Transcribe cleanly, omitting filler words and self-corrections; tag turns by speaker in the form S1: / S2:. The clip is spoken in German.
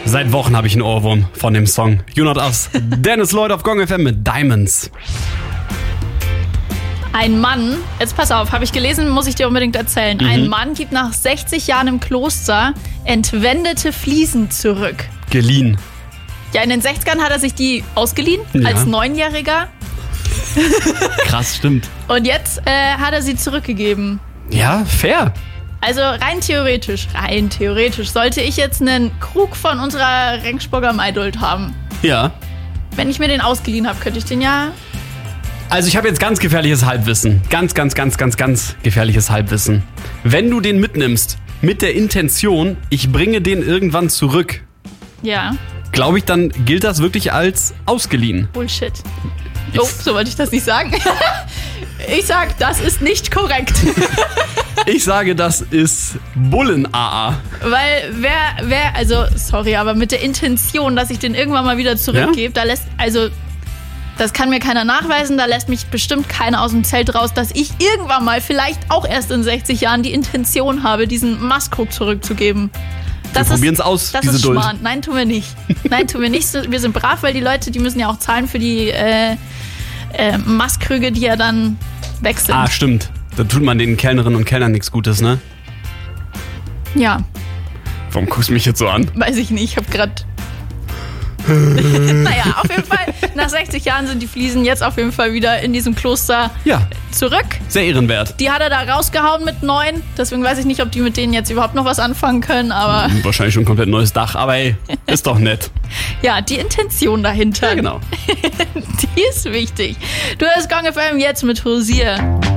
S1: Seit Wochen habe ich einen Ohrwurm von dem Song. You Not Us. Dennis Lloyd auf Gong FM mit Diamonds.
S2: Ein Mann, jetzt pass auf, habe ich gelesen, muss ich dir unbedingt erzählen. Ein Mann gibt nach 60 Jahren im Kloster entwendete Fliesen zurück.
S1: Geliehen.
S2: Ja, in den 60ern hat er sich die ausgeliehen, als 9-Jähriger.
S1: Krass, stimmt.
S2: Und jetzt hat er sie zurückgegeben.
S1: Ja, fair.
S2: Also rein theoretisch sollte ich jetzt einen Krug von unserer Rengsburger Maidult haben.
S1: Ja.
S2: Wenn ich mir den ausgeliehen habe, könnte ich den ja...
S1: Also ich habe jetzt ganz gefährliches Halbwissen. Ganz gefährliches Halbwissen. Wenn du den mitnimmst, mit der Intention, ich bringe den irgendwann zurück,
S2: Ja,
S1: glaube ich, dann gilt das wirklich als ausgeliehen.
S2: Bullshit. Oh, so wollte ich das nicht sagen. Ich sag, das ist nicht korrekt.
S1: Ich sage, das ist Bullen-AA.
S2: Weil also sorry, aber mit der Intention, dass ich den irgendwann mal wieder zurückgebe, das kann mir keiner nachweisen, da lässt mich bestimmt keiner aus dem Zelt raus, dass ich irgendwann mal, vielleicht auch erst in 60 Jahren, die Intention habe, diesen Mastkrug zurückzugeben.
S1: Wir probieren es aus,
S2: das
S1: diese
S2: ist
S1: Duld.
S2: Schmarrn. Nein, tun wir nicht. Wir sind brav, weil die Leute, die müssen ja auch zahlen für die Mastkrüge, die ja dann weg sind.
S1: Ah, stimmt. Da tut man den Kellnerinnen und Kellnern nichts Gutes, ne?
S2: Ja,
S1: Warum guckst du mich jetzt so an?
S2: weiß ich nicht, ich hab grad... Naja, auf jeden Fall, nach 60 Jahren sind die Fliesen jetzt auf jeden Fall wieder in diesem Kloster
S1: Ja,
S2: zurück.
S1: sehr ehrenwert.
S2: Die hat er da rausgehauen mit 9, deswegen weiß ich nicht, ob die mit denen jetzt überhaupt noch was anfangen können, aber
S1: Wahrscheinlich schon ein komplett neues Dach, aber ey, ist doch nett.
S2: ja, die Intention dahinter,
S1: Ja, genau.
S2: die ist wichtig. Du hörst Gong FM jetzt mit Hosier.